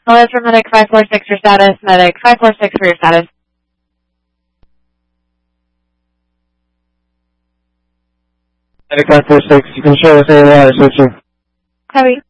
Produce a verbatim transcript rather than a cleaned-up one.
Hello, for Medic five four six, your status. Medic five four six for your status. Medic five four six, you can show us A O R, searching. Copy.